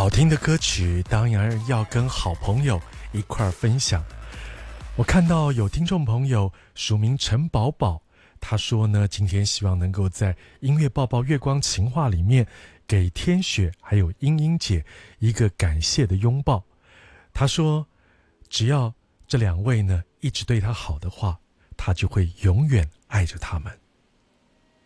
好听的歌曲当然要跟好朋友一块儿分享。我看到有听众朋友署名陈宝宝，他说呢，今天希望能够在音乐抱抱月光情话里面给天雪还有英英姐一个感谢的拥抱。他说只要这两位呢一直对他好的话，他就会永远爱着他们。